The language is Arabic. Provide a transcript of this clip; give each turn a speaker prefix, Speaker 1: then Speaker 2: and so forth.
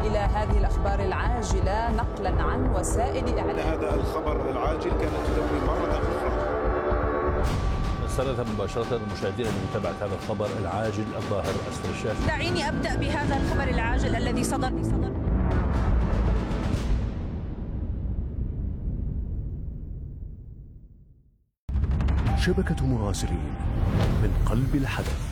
Speaker 1: إلى هذه الأخبار العاجلة نقلا عن وسائل إعلام.
Speaker 2: هذا الخبر العاجل كانت تدوي مرة أخرى.
Speaker 3: نستند مباشرة المشاهدين لمتابعة هذا الخبر العاجل الظاهر أسفل الشاشة.
Speaker 4: دعيني أبدأ بهذا الخبر العاجل الذي صدر.
Speaker 5: شبكة مراسلين من قلب الحدث.